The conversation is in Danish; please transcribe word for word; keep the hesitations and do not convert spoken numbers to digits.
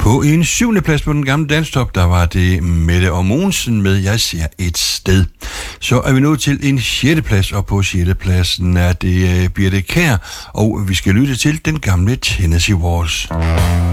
På en syvende plads på den gamle danstop, der var det Mette og Mogensen med Jeg ser et sted. Så er vi nået til en sjette plads, og på sjette pladsen er det Birthe Kjær, og vi skal lytte til den gamle Tennessee Waltz.